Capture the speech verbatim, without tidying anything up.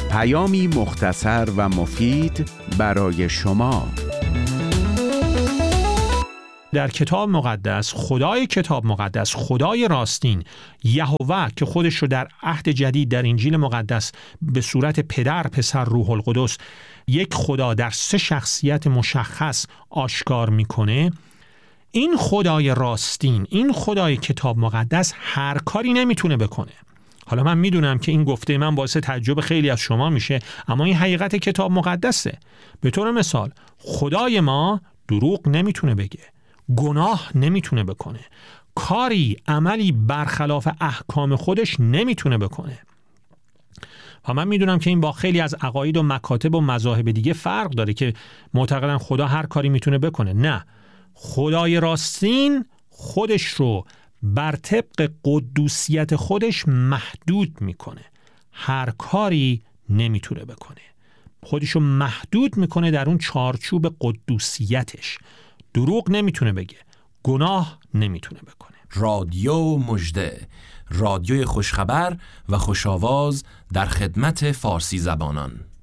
پیامی مختصر و مفید برای شما. در کتاب مقدس، خدای کتاب مقدس، خدای راستین، یهوه که خودش رو در عهد جدید در انجیل مقدس به صورت پدر، پسر، روح القدس، یک خدا در سه شخصیت مشخص آشکار میکنه. این خدای راستین، این خدای کتاب مقدس هر کاری نمیتونه بکنه. حالا من میدونم که این گفته من باعث تعجب خیلی از شما میشه، اما این حقیقت کتاب مقدسه. به طور مثال خدای ما دروغ نمیتونه بگه، گناه نمیتونه بکنه، کاری، عملی برخلاف احکام خودش نمیتونه بکنه. و من میدونم که این با خیلی از عقاید و مکاتب و مذاهب دیگه فرق داره که معتقدن خدا هر کاری میتونه بکنه. نه، خدای راستین خودش رو بر طبق قدوسیت خودش محدود میکنه، هر کاری نمیتونه بکنه، خودش رو محدود میکنه در اون چارچوب قدوسیتش. دروغ نمیتونه بگه، گناه نمیتونه بکنه. رادیو مژده، رادیوی خوشخبر و خوشاواز در خدمت فارسی زبانان.